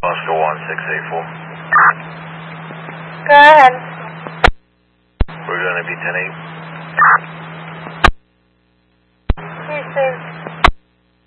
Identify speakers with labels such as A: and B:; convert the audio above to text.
A: Oscar 1684.
B: Go ahead.
A: We're going to be 10-8.
B: Houston.